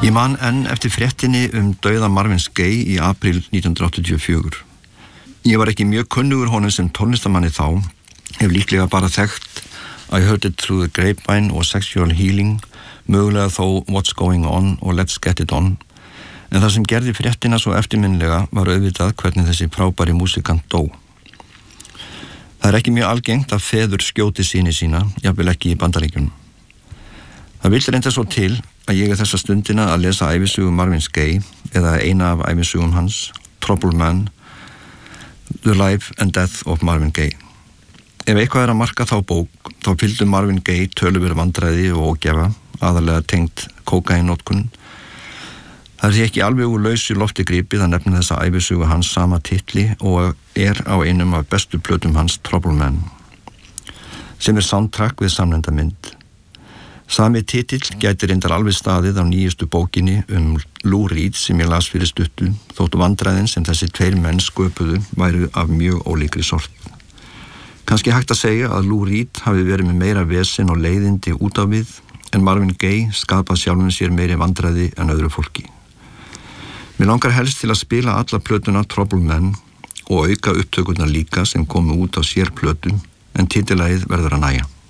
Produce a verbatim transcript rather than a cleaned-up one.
Ég man enn eftir fréttinni um dauða Marvin Gaye í apríl nítján hundruð áttatíu og fjögur. Ég var ekki mjög kunnugur honum sem tónlistamanni þá, hef líklega bara þekkt I Heard It Through the Grapevine og Sexual Healing, mögulega þó What's Going On og Let's Get It On. En það sem gerði fréttina svo eftirminnilega var auðvitað hvernig þessi frábæri músikant dó. Það er ekki mjög algengt að feður skjóti syni sína, jafnvel ekki í Bandaríkjunum. Það vill reynda svo til að ég er þessa stundina að lesa ævisögu Marvin Gaye eða eina af ævisögum hans, Trouble Man, The Life and Death of Marvin Gaye. Ef eitthvað er að marka þá bók, þá fylgdu Marvin Gaye töluverð vandræði og ógæfa, aðalega tengt kókaínnotkun. Það er því ekki alveg úr lausu lofti gripið að nefna þessa ævisögu hans sama titli og er á einum af bestu plötum hans, Trouble Man, sem er soundtrack við samnefnda mynd. Sami titill gæti reyndar alveg staðið á nýjustu bókinni um Lou Reed sem ég las fyrir stuttu, þótt vandræðin sem þessi tveir menn sköpuðu væru af mjög ólíkri sort. Kannski hægt að segja að Lou Reed hafi verið með meira vesen og leiðindi út á við, en Marvin Gaye skapað sjálfum sér meiri vandræði en öðru fólki. Mér langar helst til að spila alla plötuna Trouble Man og auka upptökurnar líka sem komu út á sér plötu, en titilagið verður að nægja.